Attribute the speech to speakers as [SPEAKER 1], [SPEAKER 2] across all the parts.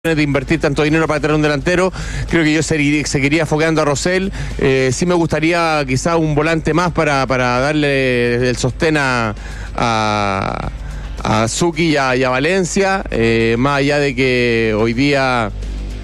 [SPEAKER 1] de invertir tanto dinero para tener un delantero. Creo que yo seguiría enfocando a Rosell. Sí me gustaría quizá un volante más para darle el sostén a Zucchi y a Valencia, más allá de que hoy día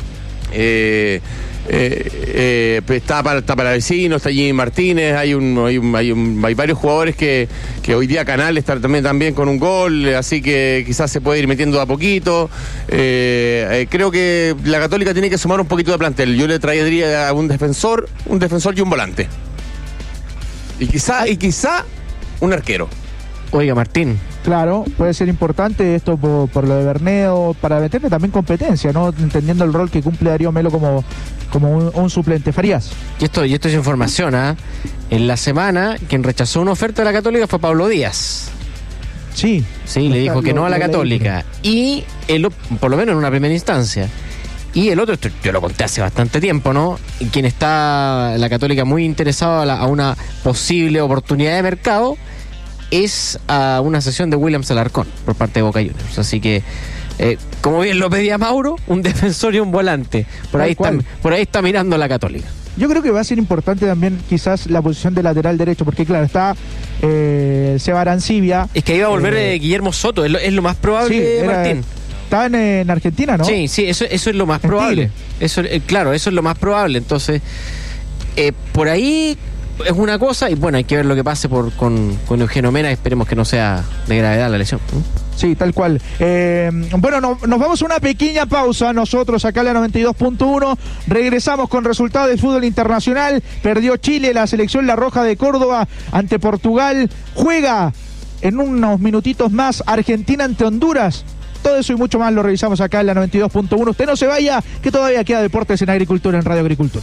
[SPEAKER 1] está para vecino, está Jimmy Martínez, hay varios jugadores que hoy día Canal está también con un gol, así que quizás se puede ir metiendo de a poquito. Creo que la Católica tiene que sumar un poquito de plantel. Yo le traería a un defensor y un volante. Y quizá un arquero.
[SPEAKER 2] Oiga, Martín.
[SPEAKER 3] Claro, puede ser importante esto por lo de Berneo, para meterle también competencia, ¿no? Entendiendo el rol que cumple Darío Melo como un suplente. Farías.
[SPEAKER 2] Y esto es información, ¿ah? En la semana, quien rechazó una oferta de la Católica fue Pablo Díaz.
[SPEAKER 3] Sí.
[SPEAKER 2] Sí, le dijo que no a la Católica. Y por lo menos en una primera instancia. Y el otro, esto yo lo conté hace bastante tiempo, ¿no? Quien está la Católica muy interesado a una posible oportunidad de mercado es a una sesión de Williams Alarcón por parte de Boca Juniors. Así que, como bien lo pedía Mauro, un defensor y un volante. Por ahí está mirando la Católica.
[SPEAKER 3] Yo creo que va a ser importante también quizás la posición de lateral derecho, porque claro, está Seba Arancibia.
[SPEAKER 2] Es que iba a volver Guillermo Soto, es lo más probable, sí, Martín.
[SPEAKER 3] Está en Argentina, ¿no?
[SPEAKER 2] Sí, eso es lo más probable. Eso es lo más probable. Entonces, por ahí es una cosa, y bueno, hay que ver lo que pase con Eugenio Mena. Esperemos que no sea de gravedad la lesión.
[SPEAKER 3] Sí, tal cual. Bueno, nos vamos a una pequeña pausa nosotros acá en la 92.1. Regresamos con resultados del fútbol internacional. Perdió Chile, la selección La Roja de Córdoba ante Portugal. Juega en unos minutitos más Argentina ante Honduras. Todo eso y mucho más lo revisamos acá en la 92.1. Usted no se vaya, que todavía queda Deportes en Agricultura en Radio Agricultura.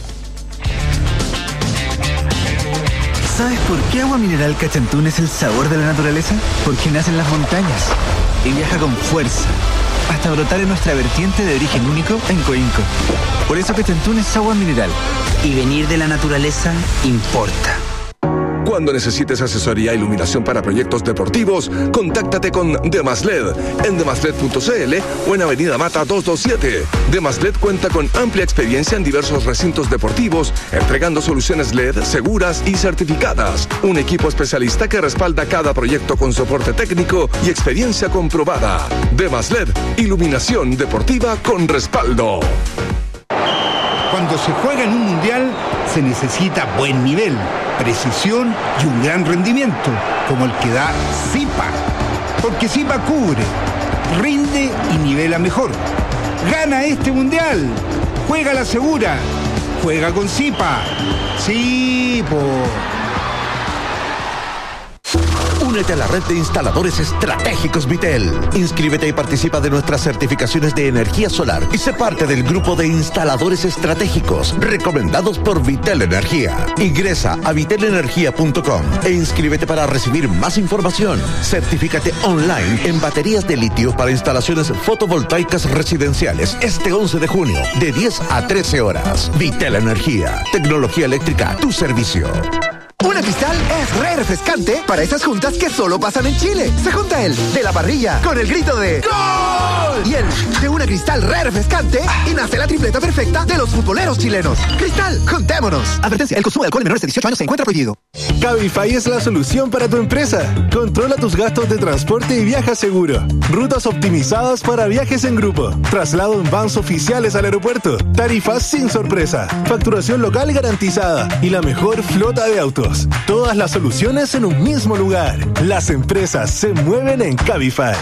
[SPEAKER 4] ¿Sabes por qué Agua Mineral Cachantún es el sabor de la naturaleza? Porque nace en las montañas y viaja con fuerza hasta brotar en nuestra vertiente de origen único en Coinco. Por eso Cachantún es agua mineral.
[SPEAKER 5] Y venir de la naturaleza importa.
[SPEAKER 6] Cuando necesites asesoría e iluminación para proyectos deportivos, contáctate con Demasled en demasled.cl o en Avenida Mata 227. Demasled cuenta con amplia experiencia en diversos recintos deportivos, entregando soluciones LED seguras y certificadas. Un equipo especialista que respalda cada proyecto con soporte técnico y experiencia comprobada. Demasled, iluminación deportiva con respaldo.
[SPEAKER 7] Cuando se juega en un mundial, se necesita buen nivel, precisión y un gran rendimiento, como el que da Zipa. Porque Zipa cubre, rinde y nivela mejor. Gana este mundial. Juega la segura. Juega con Zipa. Sí,
[SPEAKER 8] Únete a la red de instaladores estratégicos Vitel. Inscríbete y participa de nuestras certificaciones de energía solar y sé parte del grupo de instaladores estratégicos recomendados por Vitel Energía. Ingresa a vitelenergia.com e inscríbete para recibir más información. Certifícate online en baterías de litio para instalaciones fotovoltaicas residenciales este 11 de junio de 10 a 13 horas. Vitel Energía. Tecnología eléctrica a tu servicio.
[SPEAKER 9] Una Cristal es re refrescante para esas juntas que solo pasan en Chile. Se junta el de la parrilla con el grito de ¡Gol! Y el de una Cristal re refrescante y nace la tripleta perfecta de los futboleros chilenos. Cristal, juntémonos. Advertencia, el consumo de alcohol en menores de 18 años se encuentra prohibido.
[SPEAKER 10] Cabify es la solución para tu empresa. Controla tus gastos de transporte y viaja seguro. Rutas optimizadas para viajes en grupo. Traslado en vans oficiales al aeropuerto. Tarifas sin sorpresa. Facturación local garantizada. Y la mejor flota de autos. Todas las soluciones en un mismo lugar. Las empresas se mueven en Cabify.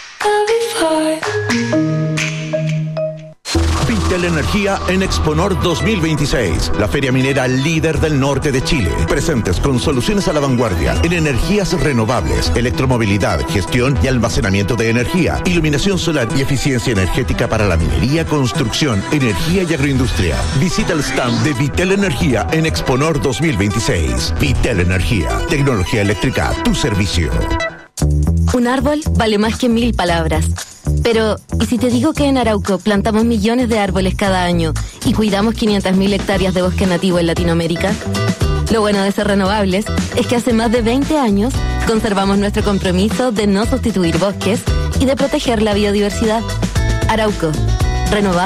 [SPEAKER 8] Vitel Energía en Exponor 2026, la feria minera líder del norte de Chile. Presentes con soluciones a la vanguardia en energías renovables, electromovilidad, gestión y almacenamiento de energía, iluminación solar y eficiencia energética para la minería, construcción, energía y agroindustria. Visita el stand de Vitel Energía en Exponor 2026. Vitel Energía, tecnología eléctrica a tu servicio.
[SPEAKER 11] Un árbol vale más que 1000 palabras. Pero, ¿y si te digo que en Arauco plantamos millones de árboles cada año y cuidamos 500.000 hectáreas de bosque nativo en Latinoamérica? Lo bueno de ser renovables es que hace más de 20 años conservamos nuestro compromiso de no sustituir bosques y de proteger la biodiversidad. Arauco, renovables.